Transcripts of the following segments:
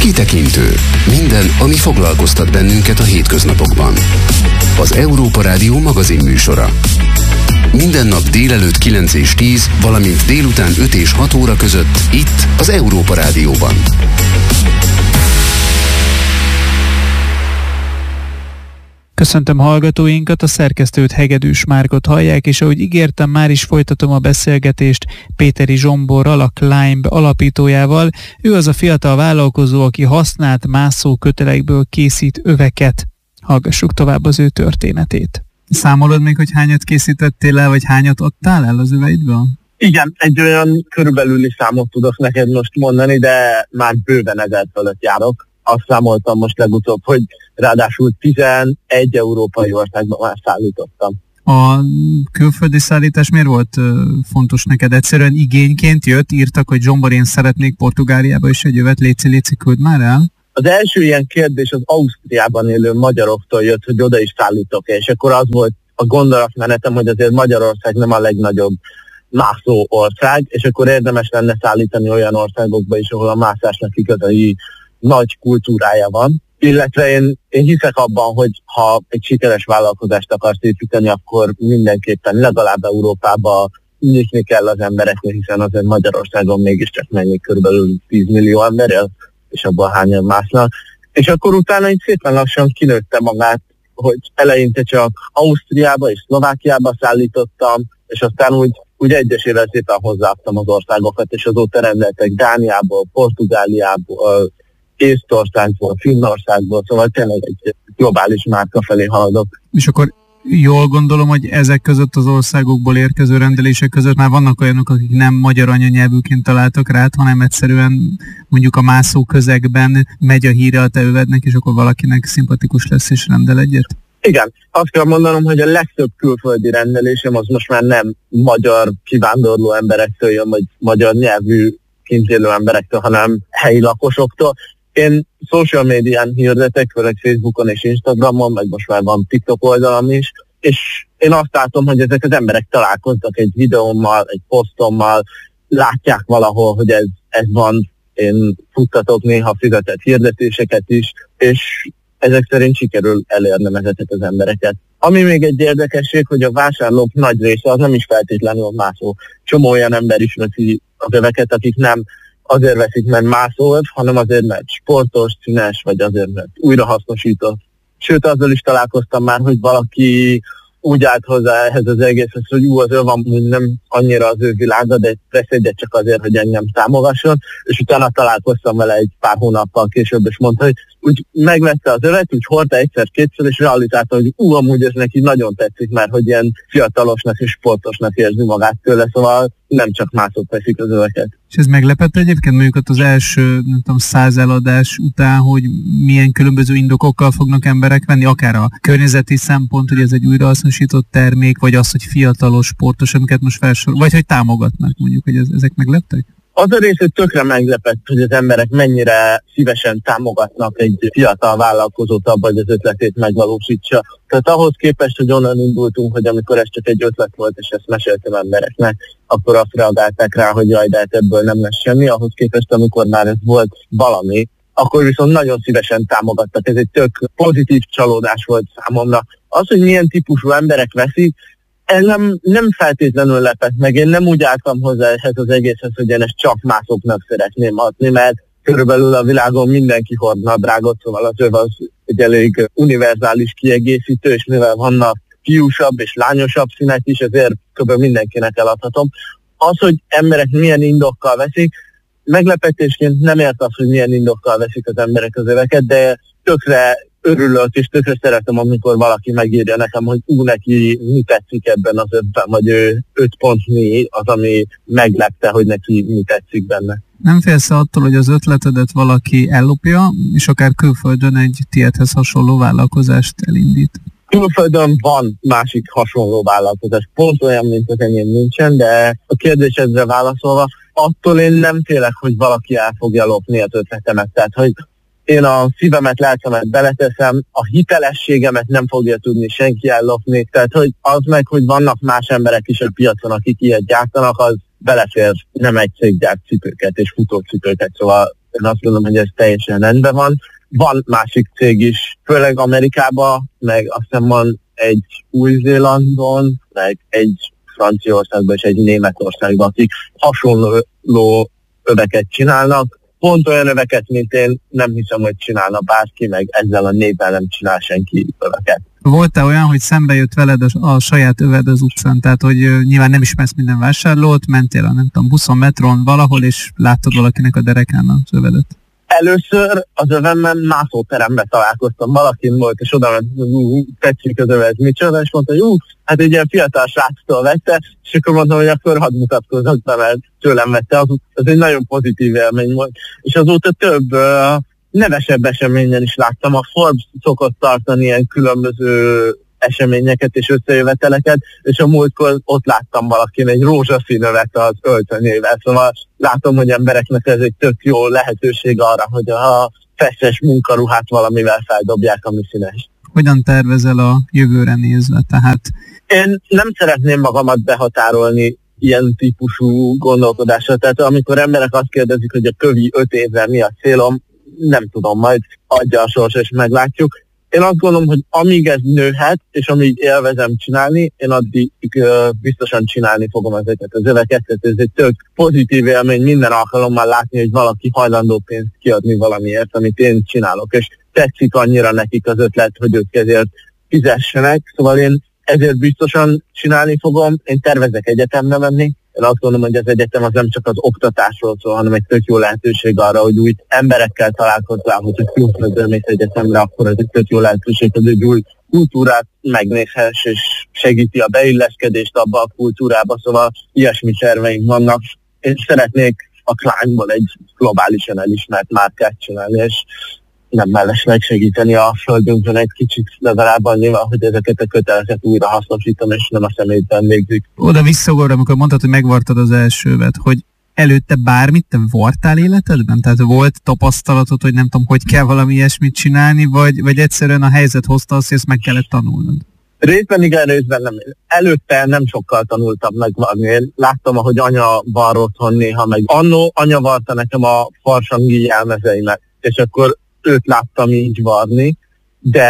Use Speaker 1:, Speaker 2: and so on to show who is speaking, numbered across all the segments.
Speaker 1: Kitekintő. Minden, ami foglalkoztat bennünket a hétköznapokban. Az Európa Rádió magazin műsora. Minden nap délelőtt 9 és 10, valamint délután 5 és 6 óra között itt az Európa Rádióban.
Speaker 2: Köszöntöm hallgatóinkat, a szerkesztőt, Hegedűs Márkot hallják, és ahogy ígértem, már is folytatom a beszélgetést Péteri Zsomborral, a Climb alapítójával. Ő az a fiatal vállalkozó, aki használt mászókötelekből készít öveket. Hallgassuk tovább az ő történetét. Számolod még, hogy hányat készítettél el, vagy hányat adtál el az öveidből?
Speaker 3: Igen, egy olyan körülbelüli számot tudok neked most mondani, de már bőven 1000 fölött járok. Azt számoltam most legutóbb, hogy ráadásul 11 európai országban már szállítottam.
Speaker 2: A külföldi szállítás miért volt fontos neked? Egyszerűen igényként jött, írtak, hogy Zsombor, én szeretnék Portugáliába is egy övet, léci, küld már el?
Speaker 3: Az első ilyen kérdés az Ausztriában élő magyaroktól jött, hogy oda is szállítok-e, és akkor az volt a gondolatmenetem, hogy azért Magyarország nem a legnagyobb mászó ország, és akkor érdemes lenne szállítani olyan országokba is, ahol a mászásnak igazi nagy kultúrája van, illetve én hiszek abban, hogy ha egy sikeres vállalkozást akarsz építeni, akkor mindenképpen legalább Európába nyitni kell az embereknek, hiszen azért Magyarországon mégiscsak mennyi körülbelül 10 millió ember él, és abban hányan másznak. És akkor utána így szépen lassan kinőtte magát, hogy eleinte csak Ausztriába és Szlovákiába szállítottam, és aztán úgy egyesével szépen hozzáadtam az országokat, és azóta rendeltek Dániából, Portugáliából, Észtországból, Finnországból, szóval tényleg egy globális márka felé haladok.
Speaker 2: És akkor jól gondolom, hogy ezek között az országokból érkező rendelések között már vannak olyanok, akik nem magyar anyanyelvűként találtak rá, hanem egyszerűen mondjuk a mászó közegben megy a híre a te övednek, és akkor valakinek szimpatikus lesz és rendel egyet?
Speaker 3: Igen, azt kell mondanom, hogy a legtöbb külföldi rendelésem az most már nem magyar kivándorló emberektől jön, vagy magyar nyelvű kint élő emberektől, hanem helyi lakosoktól. Én social médián hirdetek, főleg Facebookon és Instagramon, meg most már van TikTok oldalam is, és én azt látom, hogy ezek az emberek találkoztak egy videómmal, egy posztommal, látják valahol, hogy ez van, én futtatok néha fizetett hirdetéseket is, és ezek szerint sikerül elérnem ezeket az embereket. Ami még egy érdekesség, hogy a vásárlók nagy része az nem is feltétlenül mászó. Csomó olyan ember is veszi az öveket, akik nem azért veszik, mert mászóöv, hanem azért, mert sportos, színes, vagy azért, mert újrahasznosított. Sőt, azzal is találkoztam már, hogy valaki úgy állt hozzá ehhez az egészhez, hogy az öv amúgy nem annyira az ő világa, de vesz egyet csak azért, hogy engem támogasson, és utána találkoztam vele egy pár hónappal később, és mondta, hogy úgy megvette az övet, úgy hordta egyszer-kétszer, és realizálta, hogy amúgy ez neki nagyon tetszik, mert hogy ilyen fiatalosnak és sportosnak érzi magát tőle, szóval nem csak mászót veszik az öveket.
Speaker 2: És ez meglepett egyébként mondjuk az első, 100 eladás után, hogy milyen különböző indokokkal fognak emberek venni, akár a környezeti szempont, hogy ez egy újrahasznosított termék, vagy az, hogy fiatalos, sportos, amiket most felsorol, vagy hogy támogatnak mondjuk, hogy ezek megleptek?
Speaker 3: Az a rész, hogy tökre meglepett, hogy az emberek mennyire szívesen támogatnak egy fiatal vállalkozót abban, hogy az ötletét megvalósítsa. Tehát ahhoz képest, hogy onnan indultunk, hogy amikor ez csak egy ötlet volt, és ezt meséltem embereknek, akkor azt reagálták rá, hogy jaj, de hát ebből nem lesz semmi. Ahhoz képest, amikor már ez volt valami, akkor viszont nagyon szívesen támogattak. Ez egy tök pozitív csalódás volt számomra. Az, hogy milyen típusú emberek veszik, nem feltétlenül lepett meg. Én nem úgy álltam hozzá ehhez az egészhez, hogy én ezt csak mászoknak szeretném adni, mert körülbelül a világon mindenki hord nadrágot, szóval az öv az egy elég univerzális kiegészítő, és mivel vannak fiúsabb és lányosabb színek is, ezért kb. Mindenkinek eladhatom. Az, hogy emberek milyen indokkal veszik, meglepetésként nem ért az, hogy milyen indokkal veszik az emberek az öveket, de tökre örülök, és tökre szeretem, amikor valaki megírja nekem, hogy neki mi tetszik ebben az övben, vagy őt pont mi az, ami meglepte, hogy neki mi tetszik benne.
Speaker 2: Nem félsz attól, hogy az ötletedet valaki ellopja, és akár külföldön egy tiédhez hasonló vállalkozást elindít?
Speaker 3: Külföldön van másik hasonló vállalkozás, pont olyan, mint az enyém nincsen, de a kérdésedre válaszolva, attól én nem félek, hogy valaki el fogja lopni az ötletemet, tehát hogy én a szívemet, lelkemet beleteszem, a hitelességemet nem fogja tudni senki ellopni, tehát hogy az meg, hogy vannak más emberek is a piacon, akik ilyet gyártanak, az belefér, nem egy cég gyárt cipőket és futócipőket, szóval én azt gondolom, hogy ez teljesen rendben van. Van másik cég is, főleg Amerikában, meg azt hiszem van egy Új-Zélandon, meg egy Franciaországban és egy Németországban, akik hasonló öveket csinálnak. Pont olyan öveket, mint én, nem hiszem, hogy csinálna bárki, meg ezzel a névvel nem csinál senki öveket.
Speaker 2: Volt-e olyan, hogy szembe jött veled a saját öved az utcán? Tehát, hogy nyilván nem ismersz minden vásárlót, mentél a nem tudom, buszon, metron valahol, és láttad valakinek a derekán az övedet?
Speaker 3: Először az övemben mászóteremben találkoztam, valakin volt, és oda ment, tetszik az öve, ez micsoda, és mondta, hogy hát egy ilyen fiatal sráctól vette, és akkor mondtam, hogy akkor hadd mutatkozzak be, mert tőlem vette, az egy nagyon pozitív élmény volt. És azóta több nevesebb eseményen is láttam, a Forbes szokott tartani ilyen különböző eseményeket és összejöveteleket, és a múltkor ott láttam valakin egy rózsaszín övet az öltönyével, szóval látom, hogy embereknek ez egy tök jó lehetőség arra, hogy a feszes munkaruhát valamivel feldobják, ami színes.
Speaker 2: Hogyan tervezel a jövőre nézve? Tehát...
Speaker 3: Én nem szeretném magamat behatárolni ilyen típusú gondolkodásra, tehát amikor emberek azt kérdezik, hogy a kövi 5 évre mi a célom, nem tudom, majd adja a sors, és meglátjuk. Én azt gondolom, hogy amíg ez nőhet, és amíg élvezem csinálni, én addig biztosan csinálni fogom ezeket az öveket, tehát ez egy tök pozitív élmény minden alkalommal látni, hogy valaki hajlandó pénzt kiadni valamiért, amit én csinálok, és tetszik annyira nekik az ötlet, hogy ők ezért fizessenek, szóval én ezért biztosan csinálni fogom, én tervezek egyetemre menni. Én azt gondolom, hogy az egyetem az nem csak az oktatásról szól, hanem egy tök jó lehetőség arra, hogy új emberekkel találkozzál, hogyha külföldön mész egyetemre, akkor ez egy tök jó lehetőség, hogy egy új kultúrát megnézhess, és segíti a beilleszkedést abba a kultúrába, szóval ilyesmi terveink vannak. Én szeretnék a Kleinból egy globálisan elismert márkát csinálni, és nem mellesleg segíteni a földünkön egy kicsit legalább annyival, hogy ezeket a köteleket újra hasznosítom, és nem a szemétben végzik.
Speaker 2: Oda visszagorod, amikor mondtad, hogy megvartad az elsővet, hogy előtte bármit te vartál életedben? Tehát volt tapasztalatod, hogy nem tudom, hogy kell valami ilyesmit csinálni, vagy egyszerűen a helyzet hozta azt, hogy ezt meg kellett tanulnod?
Speaker 3: Részben igen, részben nem. Előtte nem sokkal tanultam megvarni. Én láttam, ahogy anya var otthon néha, meg annó anya varta nekem a farsangi jelmezeimet, és akkor őt láttam így varni, de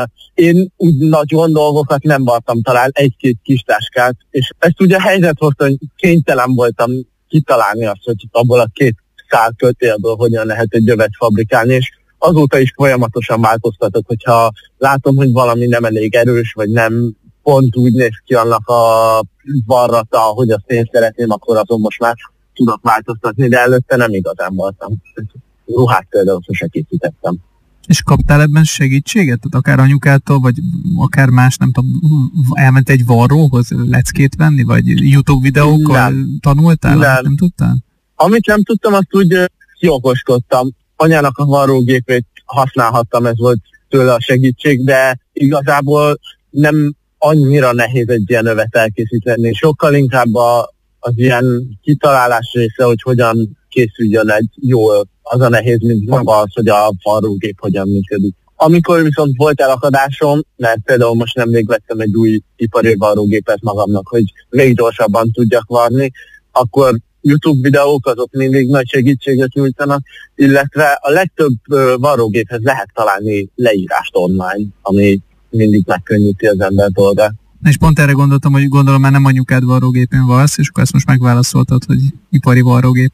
Speaker 3: én úgy nagyon dolgokat nem vartam, talán egy-két kis táskát, és ezt ugye a helyzet hozta, hogy kénytelen voltam kitalálni azt, hogy abból a 2 szál kötélből hogyan lehet egy övet fabrikálni, és azóta is folyamatosan változtatok, hogyha látom, hogy valami nem elég erős, vagy nem pont úgy néz ki annak a varrata, ahogy azt én szeretném, akkor azon most már tudok változtatni, de előtte nem igazán voltam. Ruhát például sose készítettem.
Speaker 2: És kaptál ebben segítséget? Tehát akár anyukától, vagy akár más, nem tudom, elment egy varróhoz leckét venni, vagy YouTube videókkal tanultál? Nem tudtál?
Speaker 3: Amit nem tudtam, azt úgy kiokoskodtam. Anyának a varrógépét használhattam, ez volt tőle a segítség, de igazából nem annyira nehéz egy ilyen övet elkészíteni. Sokkal inkább az ilyen kitalálás része, hogy hogyan készüljön egy jó az a nehéz, mint maga az, hogy a varrógép hogyan működik. Amikor viszont volt elakadásom, mert például most nemrég vettem egy új ipari varrógépet magamnak, hogy még gyorsabban tudjak varni, akkor YouTube videók azok mindig nagy segítséget nyújtanak, illetve a legtöbb varrógéphez lehet találni leírást online, ami mindig megkönnyíti az ember dolgát.
Speaker 2: És pont erre gondoltam, hogy gondolom már nem anyukád varrógépén varsz, és akkor ezt most megválaszoltad, hogy ipari varrógép.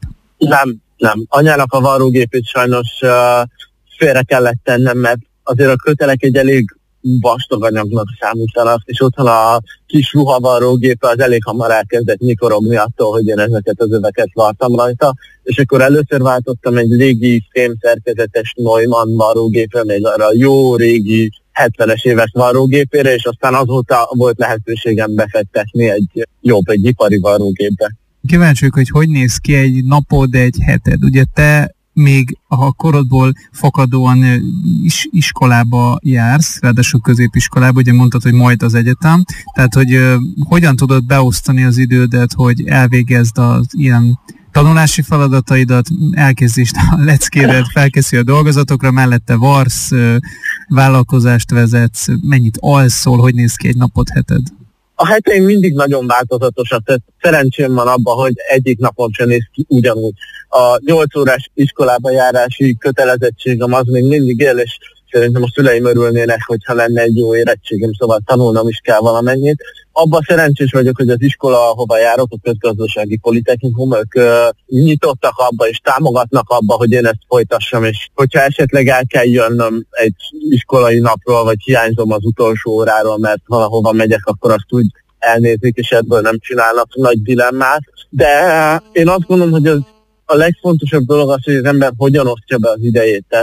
Speaker 3: Nem. Anyának a varrógépét sajnos félre kellett tennem, mert azért a kötelek egy elég vastag anyagnak számítanak, és otthon a kis ruhavarrógépe az elég hamar elkezdett nyikorogni attól, hogy én ezeket az öveket vartam rajta, és akkor először váltottam egy régi fémszerkezetes Neumann varrógépre, még arra a jó régi 70-es évek varrógépére, és aztán azóta volt lehetőségem befektetni egy ipari varrógépbe.
Speaker 2: Kíváncsi vagyok, hogy néz ki egy napod, egy heted. Ugye te még a korodból fakadóan iskolába jársz, ráadásul középiskolába, ugye mondtad, hogy majd az egyetem, tehát hogy hogyan tudod beosztani az idődet, hogy elvégezd az ilyen tanulási feladataidat, elkészítsd a leckédet, felkészülj a dolgozatokra, mellette varsz, vállalkozást vezetsz, mennyit alszol, hogy néz ki egy napod, heted?
Speaker 3: A heteim mindig nagyon változatosak, tehát szerencsém van abban, hogy egyik napon sem néz ki ugyanúgy. A 8 órás iskolába járási kötelezettségem az még mindig él, és szerintem a szüleim örülnének, hogyha lenne egy jó érettségem, szóval tanulnom is kell valamennyit. Abban szerencsés vagyok, hogy az iskola, ahova járok, a közgazdasági politechnikum, ők nyitottak abba és támogatnak abba, hogy én ezt folytassam, és hogyha esetleg el kell jönnöm egy iskolai napról, vagy hiányzom az utolsó óráról, mert valahova megyek, akkor azt úgy elnézik, és ebből nem csinálnak nagy dilemmát. De én azt gondolom, hogy a legfontosabb dolog az, hogy az ember hogyan osztja be az idejét. Tehát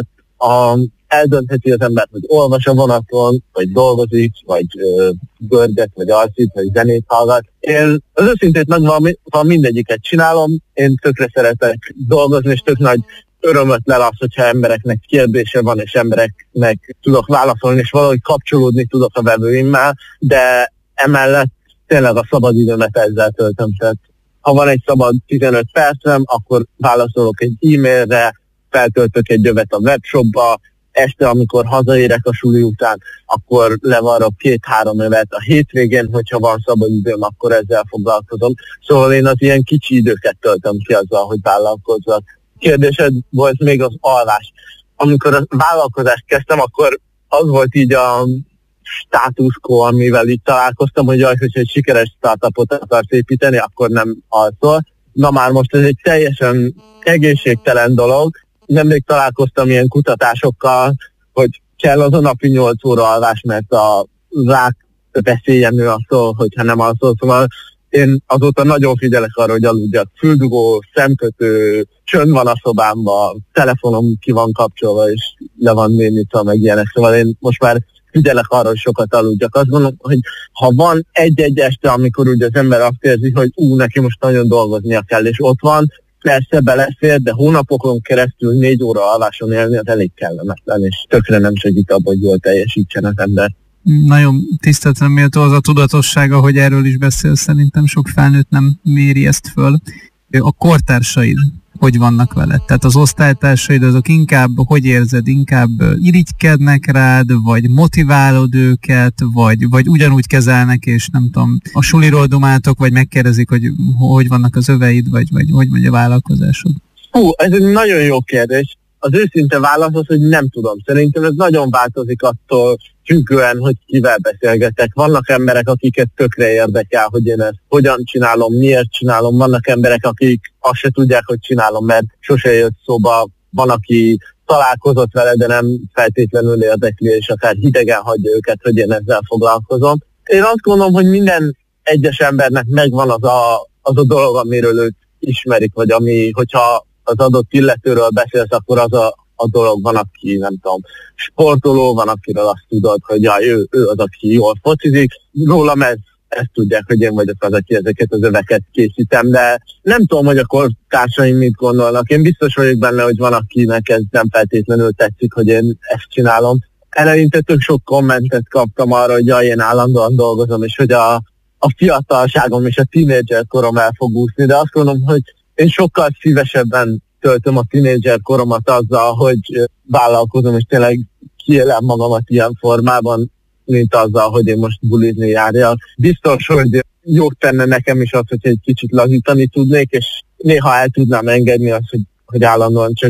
Speaker 3: eldöntheti az ember, hogy olvas a vonaton, vagy dolgozik, vagy görget, vagy alszik, vagy zenét hallgat. Én az őszintét megvan mindegyiket csinálom, én tökre szeretek dolgozni, és tök nagy örömöt lel az, hogyha embereknek kérdése van, és embereknek tudok válaszolni, és valahogy kapcsolódni tudok a vevőimmel, de emellett tényleg a szabadidőmet ezzel töltöm. Tehát ha van egy szabad 15 percem, akkor válaszolok egy e-mailre, feltöltök egy jövet a webshopba, este, amikor hazaérek a suli után, akkor levarok 2-3 évet. A hétvégén, hogyha van szabad időm, akkor ezzel foglalkozom. Szóval én az ilyen kicsi időket töltöm ki azzal, hogy vállalkozzak. Kérdésed volt még az alvás. Amikor a vállalkozást kezdtem, akkor az volt így a status quo, amivel így találkoztam, hogy hogyha egy sikeres startupot akarsz építeni, akkor nem alszol. Na már most ez egy teljesen egészségtelen dolog. Nemrég találkoztam ilyen kutatásokkal, hogy kell az a napi 8 óra alvás, mert a rák veszélye nő attól, hogyha nem alszol. Szóval én azóta nagyon figyelek arra, hogy aludjak. Füldugó, szemkötő, csönd van a szobámban, telefonom ki van kapcsolva, és le van némítva, meg ilyenek. Szóval én most már figyelek arra, hogy sokat aludjak. Azt gondolom, hogy ha van egy-egy este, amikor ugye az ember azt érzi, hogy neki most nagyon dolgoznia kell, és ott van, persze belefér, de hónapokon keresztül 4 óra alváson élni az elég kellemetlen, és tökre nem segít abban, hogy jól teljesítsen az ember.
Speaker 2: Nagyon tiszteletre méltó az a tudatossága, hogy erről is beszél, szerintem sok felnőtt nem méri ezt föl. A kortársaid hogy vannak veled? Tehát az osztálytársaid azok inkább, hogy érzed, inkább irigykednek rád, vagy motiválod őket, vagy ugyanúgy kezelnek, és nem tudom, a suliról dumáltok, vagy megkérdezik, hogy vannak az öveid, vagy hogy megy a vállalkozásod?
Speaker 3: Ez egy nagyon jó kérdés. Az őszinte válasz az, hogy nem tudom. Szerintem ez nagyon változik attól függően, hogy kivel beszélgetek. Vannak emberek, akiket tökre érdekel, hogy én ezt hogyan csinálom, miért csinálom. Vannak emberek, akik azt se tudják, hogy csinálom, mert sose jött szóba. Van, aki találkozott vele, de nem feltétlenül érdekli, és akár hidegen hagyja őket, hogy én ezzel foglalkozom. Én azt gondolom, hogy minden egyes embernek megvan az a dolog, amiről őt ismerik, vagy ami, hogyha az adott illetőről beszélsz, akkor az a dolog. Van, aki nem tudom, sportoló, van, akiről azt tudod, hogy ő az, aki jól focizik. Rólam ezt tudják, hogy én vagyok az, aki ezeket az öveket készítem, de nem tudom, hogy a kortársaim mit gondolnak. Én biztos vagyok benne, hogy van, akinek ez nem feltétlenül tetszik, hogy én ezt csinálom. Eleinte tök sok kommentet kaptam arra, hogy én állandóan dolgozom, és hogy a fiatalságom és a tínédzser korom el fog úszni, de azt gondolom, hogy én sokkal szívesebben töltöm a tínédzser koromat azzal, hogy vállalkozom, és tényleg kiélem magamat ilyen formában, mint azzal, hogy én most bulizni járjak. Biztos, hogy jó tenne nekem is az, hogy egy kicsit lazítani tudnék, és néha el tudnám engedni azt, hogy állandóan csak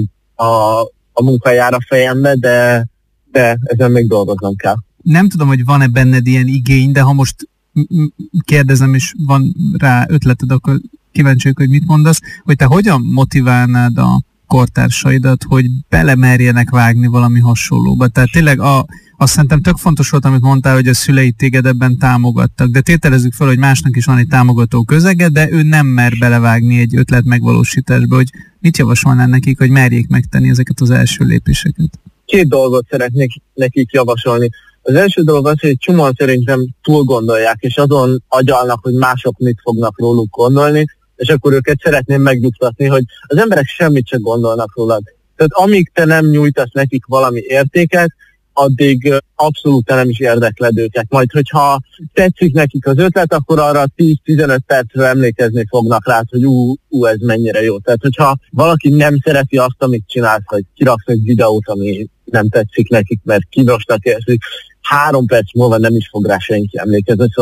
Speaker 3: a munka jár a fejembe, de ezen még dolgoznom kell.
Speaker 2: Nem tudom, hogy van-e benned ilyen igény, de ha most kérdezem, és van rá ötleted, akkor kíváncsiak, hogy mit mondasz, hogy te hogyan motiválnád a kortársaidat, hogy belemerjenek vágni valami hasonlóba. Tehát tényleg azt szerintem tök fontos volt, amit mondtál, hogy a szüleid téged ebben támogattak, de tételezzük fel, hogy másnak is van egy támogató közege, de ő nem mer belevágni egy ötlet megvalósításba, hogy mit javasolnál nekik, hogy merjék megtenni ezeket az első lépéseket?
Speaker 3: 2 dolgot szeretnék nekik javasolni. Az első dolog az, hogy csomóan szerintem túl gondolják, és azon agyalnak, hogy mások mit fognak róluk gondolni, és akkor őket szeretném megnyugtatni, hogy az emberek semmit sem gondolnak rólad. Tehát amíg te nem nyújtasz nekik valami értéket, addig abszolút nem is érdekled őket. Majd, hogyha tetszik nekik az ötlet, akkor arra 10-15 percre emlékezni fognak rá, hogy ez mennyire jó. Tehát, hogyha valaki nem szereti azt, amit csinálsz, hogy kiraksz egy videót, ami nem tetszik nekik, mert kínosnak érzik, 3 perc múlva nem is fog rá senki emlékezni. Szóval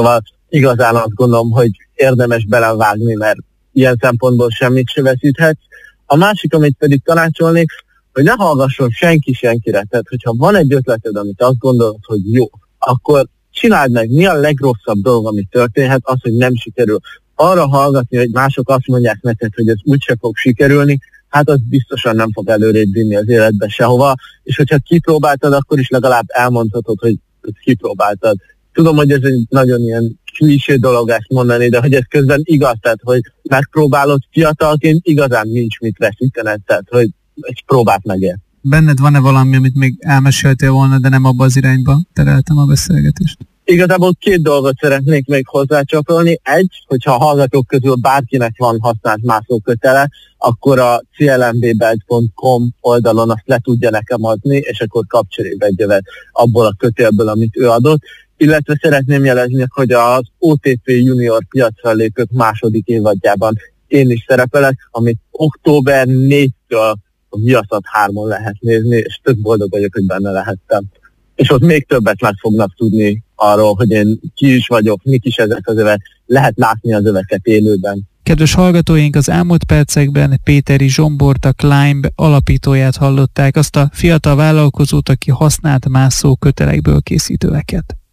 Speaker 3: igazán azt gondolom, hogy érdemes belevágni, mert ilyen szempontból semmit se veszíthetsz. A másik, amit pedig tanácsolnék, hogy ne hallgasson senki senkire. Tehát, hogyha van egy ötleted, amit azt gondolod, hogy jó, akkor csináld meg. Mi a legrosszabb dolog, ami történhet, az, hogy nem sikerül. Arra hallgatni, hogy mások azt mondják neked, hogy ez úgyse fog sikerülni, hát az biztosan nem fog előrébb vinni az életbe sehova, és hogyha kipróbáltad, akkor is legalább elmondhatod, hogy kipróbáltad. Tudom, hogy ez egy nagyon ilyen klisé dolog ezt mondani, de hogy ez közben igaz, tehát, hogy megpróbálod fiatalként, igazán nincs mit veszítened, tehát, hogy egy próbát megér.
Speaker 2: Benned van-e valami, amit még elmeséltél volna, de nem abba az irányba tereltem a beszélgetést?
Speaker 3: Igazából 2 dolgot szeretnék még hozzácsatolni. Egy, hogyha a hallgatók közül bárkinek van használt mászókötele, akkor a clmbelt.com oldalon azt le tudja nekem adni, és akkor kap cserébe egy jövet abból a kötélből, amit ő adott. Illetve szeretném jelezni, hogy az OTP Junior piacra lépők második évadjában én is szerepelek, amit október 4-től a Viaszat 3-on lehet nézni, és tök boldog vagyok, hogy benne lehettem. És ott még többet meg fognak tudni arról, hogy én ki is vagyok, mik is ezek az övek, lehet látni az öveket élőben.
Speaker 2: Kedves hallgatóink, az elmúlt percekben Péteri Zsombort, a Climb alapítóját hallották, azt a fiatal vállalkozót, aki használt mászó kötelekből készít öveket.